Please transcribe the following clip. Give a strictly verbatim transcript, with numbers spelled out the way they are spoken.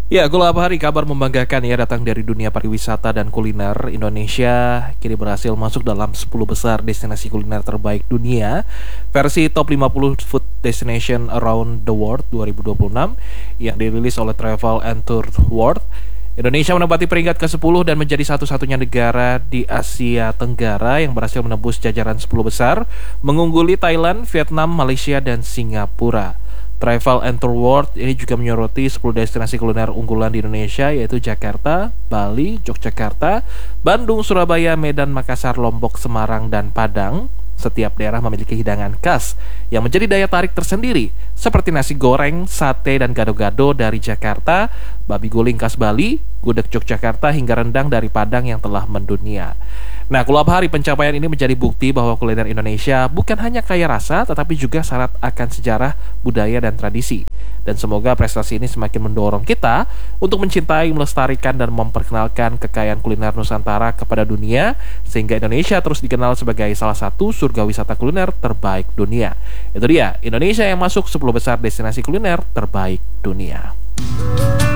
Ya, Gula Abadi kabar membanggakan ya datang dari dunia pariwisata dan kuliner. Indonesia kini berhasil masuk dalam sepuluh besar destinasi kuliner terbaik dunia versi Top lima puluh Food Destination Around the World dua ribu dua puluh enam yang dirilis oleh Travel and Tour World. Indonesia menempati peringkat ke sepuluh dan menjadi satu-satunya negara di Asia Tenggara yang berhasil menembus jajaran sepuluh besar, mengungguli Thailand, Vietnam, Malaysia, dan Singapura. Travel and Tour World ini juga menyoroti sepuluh destinasi kuliner unggulan di Indonesia, yaitu Jakarta, Bali, Yogyakarta, Bandung, Surabaya, Medan, Makassar, Lombok, Semarang, dan Padang. Setiap daerah memiliki hidangan khas yang menjadi daya tarik tersendiri, seperti nasi goreng, sate, dan gado-gado dari Jakarta, babi guling khas Bali, gudeg Yogyakarta, hingga rendang dari Padang yang telah mendunia. Nah, Gula Abadi pencapaian ini menjadi bukti bahwa kuliner Indonesia bukan hanya kaya rasa, tetapi juga syarat akan sejarah, budaya, dan tradisi. Dan semoga prestasi ini semakin mendorong kita untuk mencintai, melestarikan, dan memperkenalkan kekayaan kuliner Nusantara kepada dunia, sehingga Indonesia terus dikenal sebagai salah satu surga wisata kuliner terbaik dunia. Itu dia, Indonesia yang masuk sepuluh besar destinasi kuliner terbaik dunia.